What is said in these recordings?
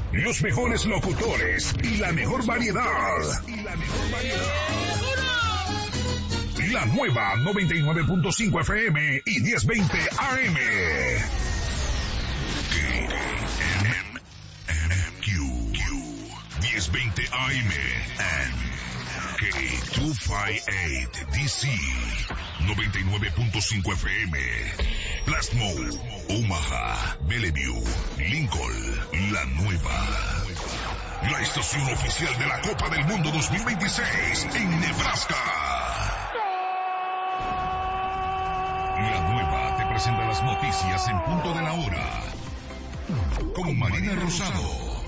los mejores locutores y la mejor variedad. La nueva 99.5 FM y 1020 AM. KMMQ 1020 AM and K258 DC 99.5 FM. Plasmo, Omaha, Bellevue, Lincoln, La Nueva. La estación oficial de la Copa del Mundo 2026 en Nebraska. La Nueva te presenta las noticias en punto de la hora. Con Marina Rosado.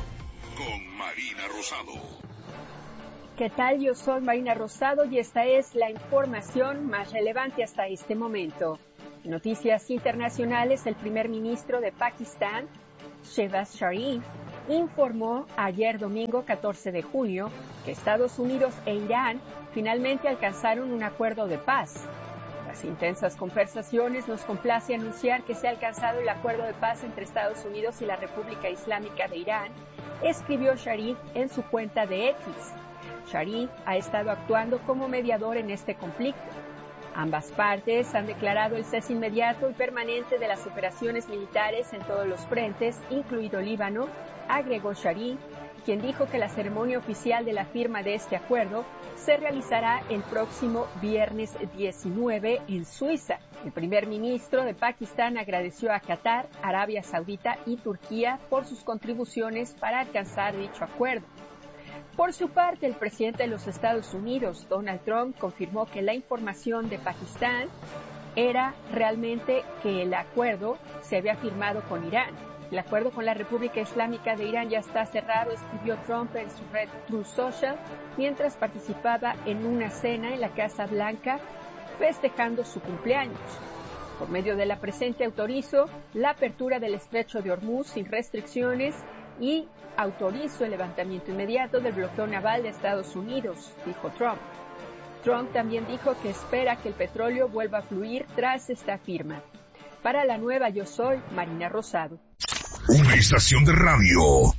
¿Qué tal? Yo soy Marina Rosado y esta es la información más relevante hasta este momento. En noticias internacionales, el primer ministro de Pakistán, Shehbaz Sharif, informó ayer domingo 14 de junio que Estados Unidos e Irán finalmente alcanzaron un acuerdo de paz. Tras intensas conversaciones, nos complace anunciar que se ha alcanzado el acuerdo de paz entre Estados Unidos y la República Islámica de Irán, escribió Sharif en su cuenta de X. Sharif ha estado actuando como mediador en este conflicto. Ambas partes han declarado el cese inmediato y permanente de las operaciones militares en todos los frentes, incluido Líbano, agregó Sharif, quien dijo que la ceremonia oficial de la firma de este acuerdo se realizará el próximo viernes 19 en Suiza. El primer ministro de Pakistán agradeció a Qatar, Arabia Saudita y Turquía por sus contribuciones para alcanzar dicho acuerdo. Por su parte, el presidente de los Estados Unidos, Donald Trump, confirmó que la información de Pakistán era realmente que el acuerdo se había firmado con Irán. El acuerdo con la República Islámica de Irán ya está cerrado, escribió Trump en su red Truth Social, mientras participaba en una cena en la Casa Blanca festejando su cumpleaños. Por medio de la presente autorizo la apertura del estrecho de Hormuz sin restricciones y autorizo el levantamiento inmediato del bloqueo naval de Estados Unidos, dijo Trump. Trump también dijo que espera que el petróleo vuelva a fluir tras esta firma. Para La Nueva, yo soy Marina Rosado. Una estación de radio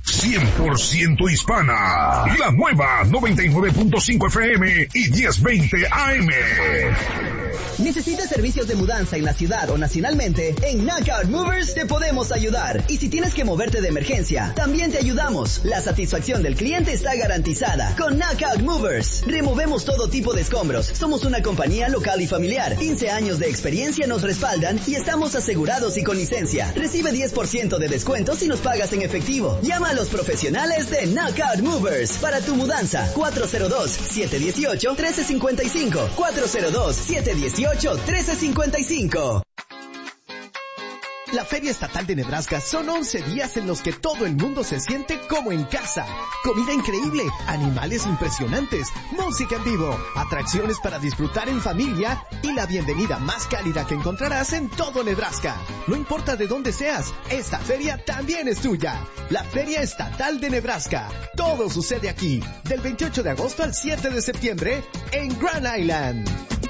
100% hispana. La Nueva 99.5 FM y 1020 AM. ¿Necesitas servicios de mudanza en la ciudad o nacionalmente? En Knockout Movers te podemos ayudar. Y si tienes que moverte de emergencia, también te ayudamos. La satisfacción del cliente está garantizada. Con Knockout Movers, removemos todo tipo de escombros. Somos una compañía local y familiar. 15 años de experiencia nos respaldan y estamos asegurados y con licencia. Recibe 10% de descuento si nos pagas en efectivo. Llama a los profesionales de Knockout Movers para tu mudanza. 402-718-1355. 402-718-1355. La Feria Estatal de Nebraska son 11 días en los que todo el mundo se siente como en casa. Comida increíble, animales impresionantes, música en vivo, atracciones para disfrutar en familia y la bienvenida más cálida que encontrarás en todo Nebraska. No importa de dónde seas, esta feria también es tuya. La Feria Estatal de Nebraska. Todo sucede aquí, del 28 de agosto al 7 de septiembre en Grand Island.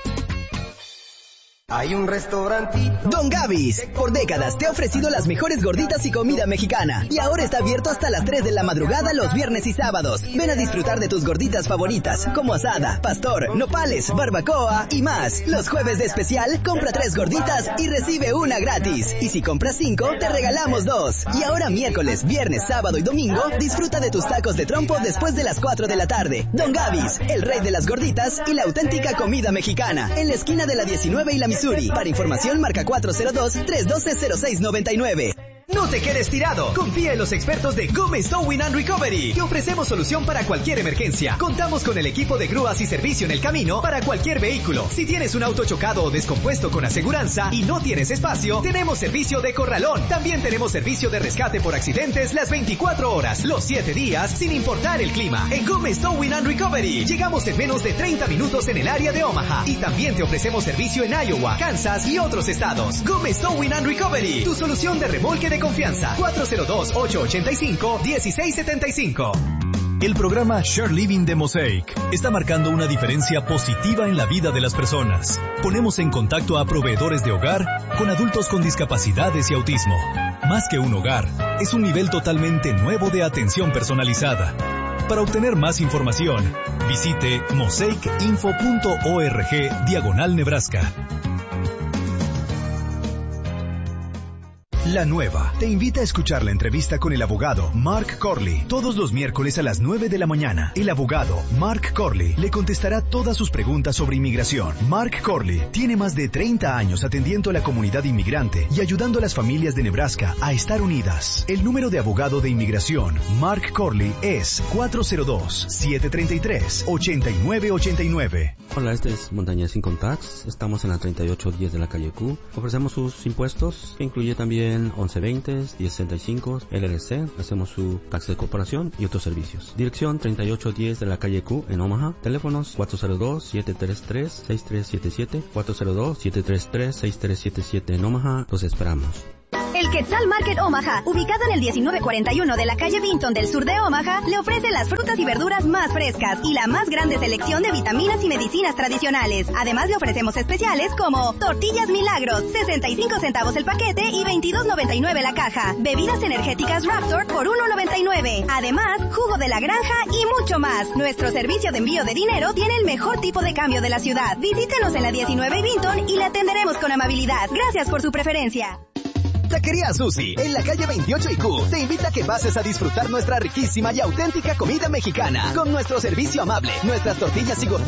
Hay un restaurantito. Don Gaby's, por décadas te ha ofrecido las mejores gorditas y comida mexicana. Y ahora está abierto hasta las 3 de la madrugada los viernes y sábados. Ven a disfrutar de tus gorditas favoritas, como asada, pastor, nopales, barbacoa y más. Los jueves de especial, compra 3 gorditas y recibe una gratis. Y si compras 5, te regalamos 2. Y ahora miércoles, viernes, sábado y domingo, disfruta de tus tacos de trompo después de las 4 de la tarde. Don Gaby's, el rey de las gorditas y la auténtica comida mexicana. En la esquina de la 19 y la Missouri. Para información, marca 402-312-0699. No te quedes tirado. Confía en los expertos de Gómez Towing and Recovery. Te ofrecemos solución para cualquier emergencia. Contamos con el equipo de grúas y servicio en el camino para cualquier vehículo. Si tienes un auto chocado o descompuesto con aseguranza y no tienes espacio, tenemos servicio de corralón. También tenemos servicio de rescate por accidentes las 24 horas, los 7 días, sin importar el clima. En Gómez Towing and Recovery llegamos en menos de 30 minutos en el área de Omaha. Y también te ofrecemos servicio en Iowa, Kansas y otros estados. Gómez Towing and Recovery, tu solución de remolque de confianza. 402-885-1675. El programa Share Living de Mosaic está marcando una diferencia positiva en la vida de las personas. Ponemos en contacto a proveedores de hogar con adultos con discapacidades y autismo. Más que un hogar, es un nivel totalmente nuevo de atención personalizada. Para obtener más información, visite mosaicinfo.org/Nebraska. La Nueva te invita a escuchar la entrevista con el abogado Mark Corley todos los miércoles a las 9 de la mañana. El abogado Mark Corley le contestará todas sus preguntas sobre inmigración. Mark Corley tiene más de 30 años atendiendo a la comunidad inmigrante y ayudando a las familias de Nebraska a estar unidas. El número de abogado de inmigración Mark Corley es 402-733-8989. Hola, este es Montañez Income Tax. Estamos en la 3810 de la calle Q. Ofrecemos sus impuestos, que incluye también 1120, 1065, LLC. Hacemos su tax de corporación y otros servicios. Dirección 3810 de la calle Q en Omaha. Teléfonos 402-733-6377, 402-733-6377 en Omaha. Los esperamos. El Quetzal Market Omaha, ubicado en el 1941 de la calle Vinton del sur de Omaha, le ofrece las frutas y verduras más frescas y la más grande selección de vitaminas y medicinas tradicionales. Además, le ofrecemos especiales como tortillas Milagros, 65 centavos el paquete y $22.99 la caja. Bebidas energéticas Raptor por $1.99. Además, jugo de la granja y mucho más. Nuestro servicio de envío de dinero tiene el mejor tipo de cambio de la ciudad. Visítenos en la 19 Vinton y le atenderemos con amabilidad. Gracias por su preferencia. Taquería Susi, en la calle 28 y Q, te invita a que pases a disfrutar nuestra riquísima y auténtica comida mexicana, con nuestro servicio amable, nuestras tortillas y gorditas